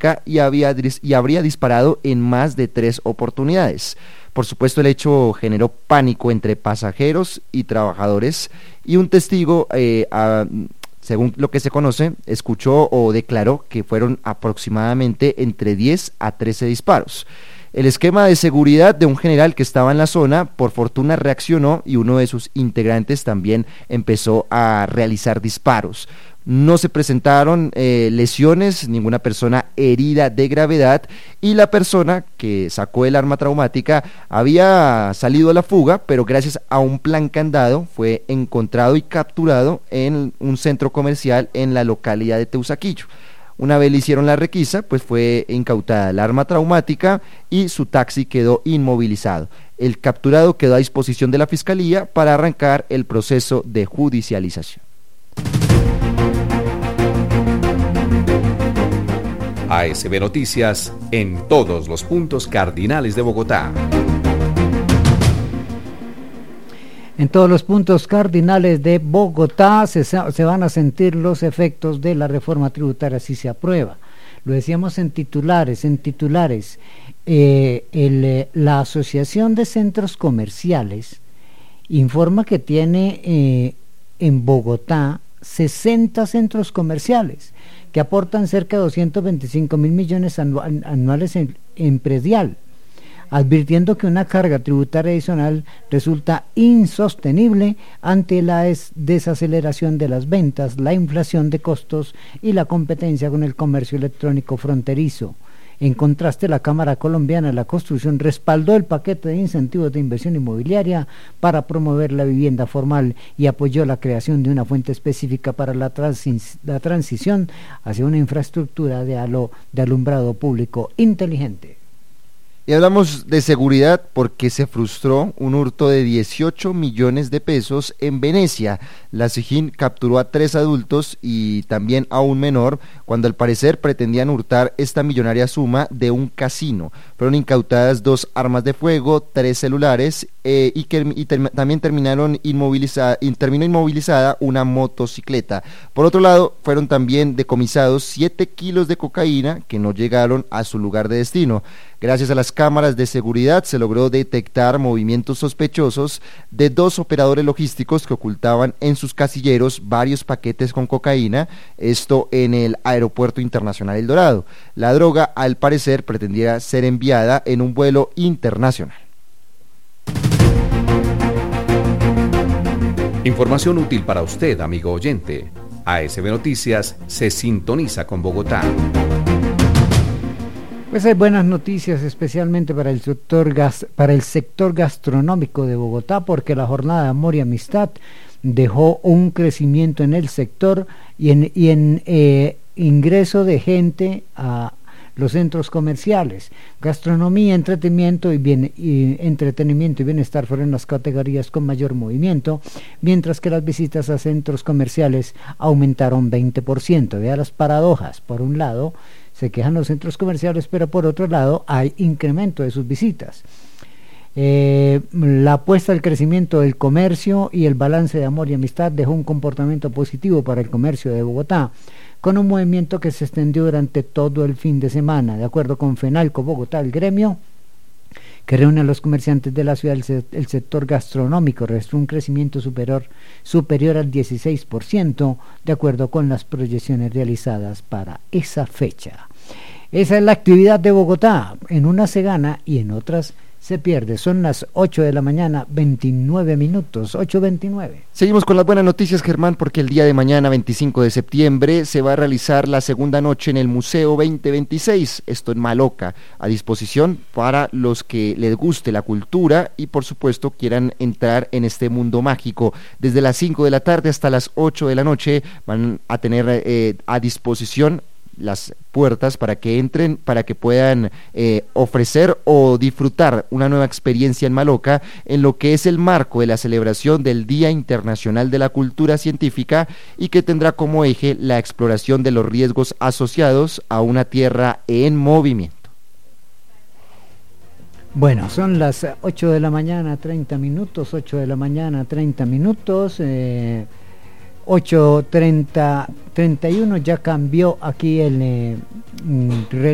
traumática y habría disparado en más de 3 oportunidades. Por supuesto, el hecho generó pánico entre pasajeros y trabajadores, y un testigo, según lo que se conoce, escuchó o declaró que fueron aproximadamente entre 10 a 13 disparos. El esquema de seguridad de un general que estaba en la zona, por fortuna, reaccionó, y uno de sus integrantes también empezó a realizar disparos. No se presentaron lesiones, ninguna persona herida de gravedad, y la persona que sacó el arma traumática había salido a la fuga, pero gracias a un plan candado fue encontrado y capturado en un centro comercial en la localidad de Teusaquillo. Una vez le hicieron la requisa, pues fue incautada el arma traumática y su taxi quedó inmovilizado. El capturado quedó a disposición de la Fiscalía para arrancar el proceso de judicialización. ASB Noticias en todos los puntos cardinales de Bogotá. En todos los puntos cardinales de Bogotá se van a sentir los efectos de la reforma tributaria si se aprueba. Lo decíamos en titulares. La Asociación de Centros Comerciales informa que tiene en Bogotá 60 centros comerciales que aportan cerca de 225.000 millones anuales en predial, advirtiendo que una carga tributaria adicional resulta insostenible ante la desaceleración de las ventas, la inflación de costos y la competencia con el comercio electrónico fronterizo. En contraste, la Cámara Colombiana de la Construcción respaldó el paquete de incentivos de inversión inmobiliaria para promover la vivienda formal y apoyó la creación de una fuente específica para la transición hacia una infraestructura de alumbrado público inteligente. Y hablamos de seguridad porque se frustró un hurto de 18 millones de pesos en Venecia. La SIJIN capturó a 3 adultos y también a un menor cuando al parecer pretendían hurtar esta millonaria suma de un casino. Fueron incautadas 2 armas de fuego, 3 celulares también terminó inmovilizada una motocicleta. Por otro lado, fueron también decomisados 7 kilos de cocaína que no llegaron a su lugar de destino. Gracias a las cámaras de seguridad se logró detectar movimientos sospechosos de 2 operadores logísticos que ocultaban en sus casilleros varios paquetes con cocaína, esto en el Aeropuerto Internacional El Dorado. La droga, al parecer, pretendía ser enviada en un vuelo internacional. Información útil para usted, amigo oyente. ASB Noticias se sintoniza con Bogotá. Pues hay buenas noticias, especialmente para el sector gastronómico de Bogotá, porque la jornada de Amor y Amistad dejó un crecimiento en el sector y en ingreso de gente a los centros comerciales. Gastronomía, entretenimiento y entretenimiento y bienestar fueron las categorías con mayor movimiento, mientras que las visitas a centros comerciales aumentaron 20%. Vea las paradojas. Por un lado, se quejan los centros comerciales, pero por otro lado hay incremento de sus visitas. La apuesta al crecimiento del comercio y el balance de Amor y Amistad dejó un comportamiento positivo para el comercio de Bogotá, con un movimiento que se extendió durante todo el fin de semana. De acuerdo con FENALCO Bogotá, el gremio que reúne a los comerciantes de la ciudad, el sector gastronómico registró un crecimiento superior al 16%, de acuerdo con las proyecciones realizadas para esa fecha. Esa es la actividad de Bogotá. En unas se gana y en otras se pierde. Son las 8 de la mañana, 29 minutos, 8:29. Seguimos con las buenas noticias, Germán, porque el día de mañana, 25 de septiembre, se va a realizar la segunda noche en el Museo 2026, esto en Maloca, a disposición para los que les guste la cultura y, por supuesto, quieran entrar en este mundo mágico. Desde las 5 de la tarde hasta las 8 de la noche van a tener a disposición las puertas para que entren, para que puedan ofrecer o disfrutar una nueva experiencia en Maloca en lo que es el marco de la celebración del Día Internacional de la Cultura Científica y que tendrá como eje la exploración de los riesgos asociados a una tierra en movimiento. Bueno, son las 8 de la mañana, 30 minutos, 8 de la mañana, 30 minutos, 8:31, ya cambió aquí el reloj.